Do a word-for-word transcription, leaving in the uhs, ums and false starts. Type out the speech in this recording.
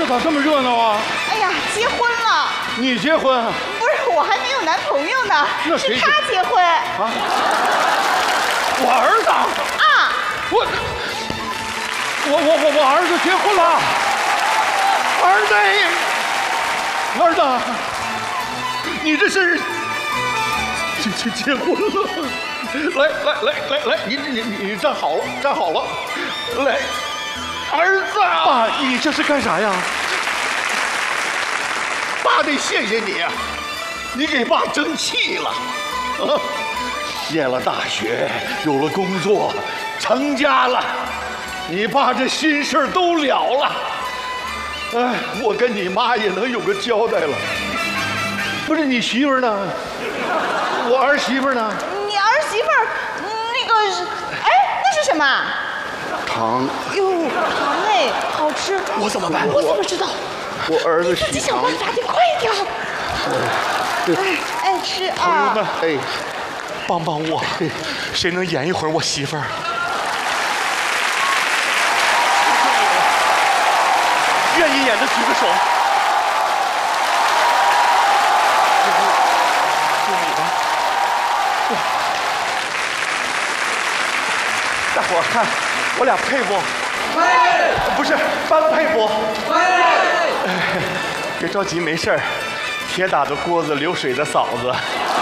咋这么热闹啊？ 哎呀，结婚了！ 你结婚？ 不是，我还没有男朋友呢。 那谁是他结婚啊？我儿子啊！ 我我我我我儿子结婚了！儿子，儿子，你这是结结结婚了？来来来来来，你你你你站好了，站好了，来，儿子，爸，你这是干啥呀？爸得谢谢你啊，你给爸争气了，啊，念了大学，有了工作，成家了，你爸这心事都了了，哎，我跟你妈也能有个交代了。不是你媳妇呢？我儿媳妇呢？ 你儿媳妇儿那个是，哎，那是什么？ 糖。 哟，糖哎，好吃。 我怎么办？ 我怎么知道？ 我儿子自己想办法，你快点。哎，爱吃朋友们啊！， 哎， 帮帮我，谁能演一会儿我媳妇儿？愿意演的举个手。就你吧。大伙儿看，我俩配不？配。不是，般配不？配。别着急，没事儿。铁打的锅子，流水的嫂子。